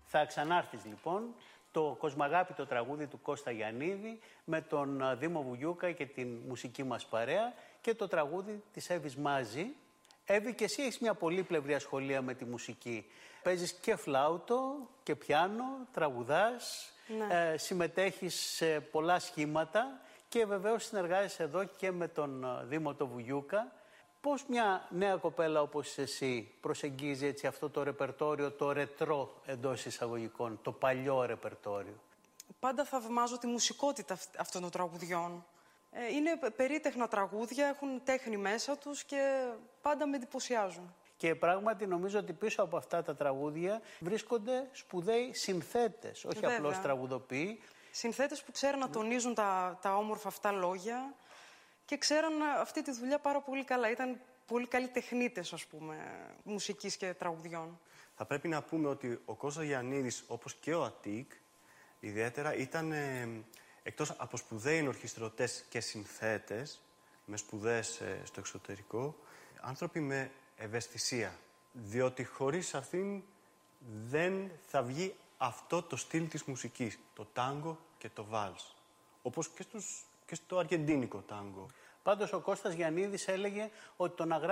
Θα ξανάρθεις λοιπόν, το κοσμαγάπητο τραγούδι του Κώστα Γιαννίδη με τον Δήμο Βουγιούκα και την μουσική μας παρέα και το τραγούδι της Εύης Μάζη. Εύη, και εσύ έχεις μια πολύπλευρη ασχολία με τη μουσική. Παίζεις και φλάουτο και πιάνο, τραγουδάς, ναι. Συμμετέχεις σε πολλά σχήματα και βεβαίως συνεργάζεσαι εδώ και με τον Δήμο το Βουγιούκα. Πώς μια νέα κοπέλα όπως εσύ προσεγγίζει έτσι αυτό το ρεπερτόριο, το ρετρό εντός εισαγωγικών, το παλιό ρεπερτόριο? Πάντα θαυμάζω τη μουσικότητα αυτών των τραγουδιών. Είναι περίτεχνα τραγούδια, έχουν τέχνη μέσα τους και πάντα με εντυπωσιάζουν. Και πράγματι νομίζω ότι πίσω από αυτά τα τραγούδια βρίσκονται σπουδαίοι συνθέτες, όχι βέβαια. Απλώς τραγουδοποιοί. Συνθέτες που ξέρουν να τονίζουν τα όμορφα αυτά λόγια και ξέραν αυτή τη δουλειά πάρα πολύ καλά. Ήταν πολύ καλοί τεχνίτες, ας πούμε, μουσικής και τραγουδιών. Θα πρέπει να πούμε ότι ο Κώστας Γιαννίδης, όπως και ο Αττικ, ιδιαίτερα ήταν, εκτός από σπουδαίοι ορχιστρωτές και συνθέτες, με σπουδές στο εξωτερικό, άνθρωποι με ευαισθησία. Διότι χωρίς αυτήν δεν θα βγει αυτό το στυλ της μουσικής, το τάγκο και το βάλς. Όπως και στο αργεντίνικο τάγκο. Πάντως ο Κώστας Γιαννίδης έλεγε ότι το να